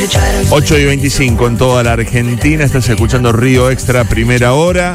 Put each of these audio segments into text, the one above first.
8:25 en toda la Argentina. Estás escuchando Río Extra, primera hora.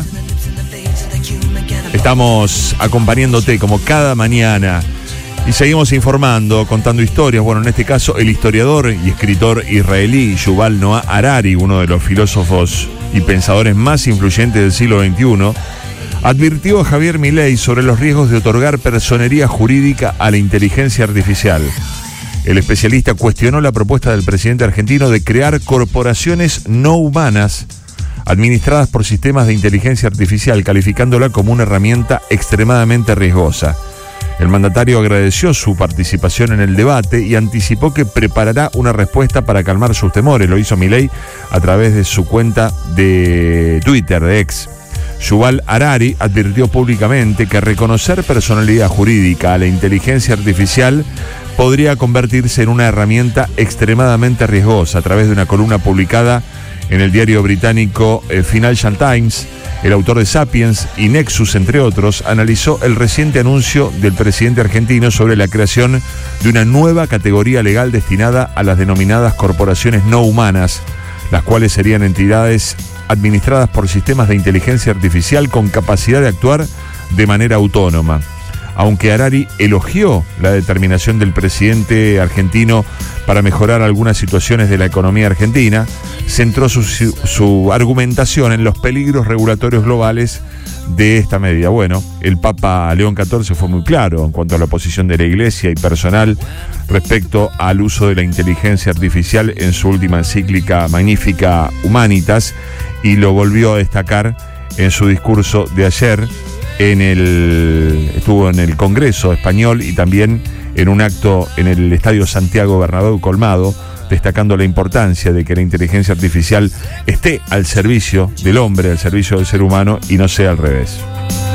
Estamos acompañándote como cada mañana y seguimos informando, contando historias. Bueno, en este caso el historiador y escritor israelí Yuval Noah Harari, uno de los filósofos y pensadores más influyentes del siglo XXI, advirtió a Javier Milei sobre los riesgos de otorgar personería jurídica a la inteligencia artificial. El especialista cuestionó la propuesta del presidente argentino de crear corporaciones no humanas administradas por sistemas de inteligencia artificial, calificándola como una herramienta extremadamente riesgosa. El mandatario agradeció su participación en el debate y anticipó que preparará una respuesta para calmar sus temores. Lo hizo Milei a través de su cuenta de Twitter, de X. Yuval Harari advirtió públicamente que reconocer personalidad jurídica a la inteligencia artificial podría convertirse en una herramienta extremadamente riesgosa. A través de una columna publicada en el diario británico Financial Times, el autor de Sapiens y Nexus, entre otros, analizó el reciente anuncio del presidente argentino sobre la creación de una nueva categoría legal destinada a las denominadas corporaciones no humanas, las cuales serían entidades administradas por sistemas de inteligencia artificial con capacidad de actuar de manera autónoma. Aunque Harari elogió la determinación del presidente argentino para mejorar algunas situaciones de la economía argentina, centró su argumentación en los peligros regulatorios globales de esta medida. Bueno, el Papa León XIV fue muy claro en cuanto a la posición de la Iglesia y personal respecto al uso de la inteligencia artificial en su última encíclica Magnificat Humanitas, y lo volvió a destacar en su discurso de ayer. Estuvo en el Congreso Español y también en un acto en el Estadio Santiago Bernabéu colmado, destacando la importancia de que la inteligencia artificial esté al servicio del hombre, al servicio del ser humano, y no sea al revés.